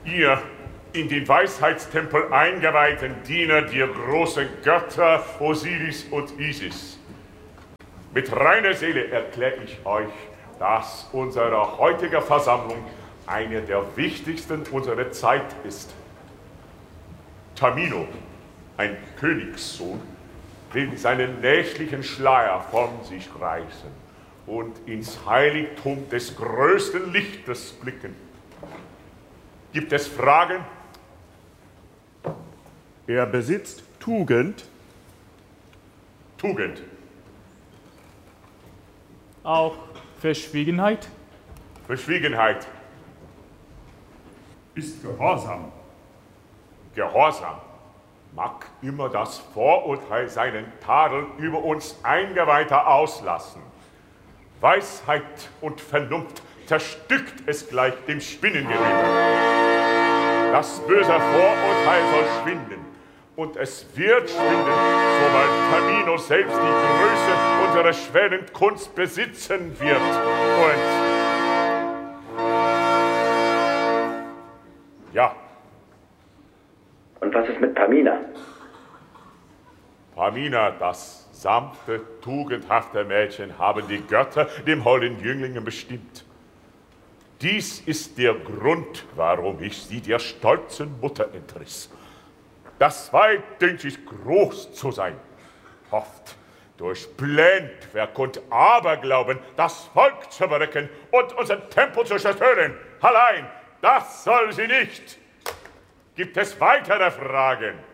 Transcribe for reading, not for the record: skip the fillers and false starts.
Ihr in den Weisheitstempel eingeweihten Diener der großen Götter Osiris und Isis. Mit reiner Seele erkläre ich euch, dass unsere heutige Versammlung eine der wichtigsten unserer Zeit ist. Tamino, ein Königssohn, will seinen nächtlichen Schleier von sich reißen und ins Heiligtum des größten Lichtes blicken. Gibt es Fragen? Er besitzt Tugend. Tugend. Auch Verschwiegenheit? Verschwiegenheit. Ist Gehorsam. Gehorsam. Mag immer das Vorurteil seinen Tadel über uns Eingeweihter auslassen. Weisheit und Vernunft zerstückt es gleich dem Spinnengewebe. Das böse Vorurteil soll schwinden. Und es wird schwinden, sobald Tamino selbst die Größe unserer schweren Kunst besitzen wird. Und ja. Und was ist mit Pamina? Pamina, das sanfte, tugendhafte Mädchen, haben die Götter dem holden Jünglingen bestimmt. Dies ist der Grund, warum ich sie der stolzen Mutter entriss. Das Weib dünkt sich groß zu sein, hofft durch Blendwerk und Aberglauben das Volk zu berücken und unseren Tempel zu zerstören. Allein, das soll sie nicht. Gibt es weitere Fragen?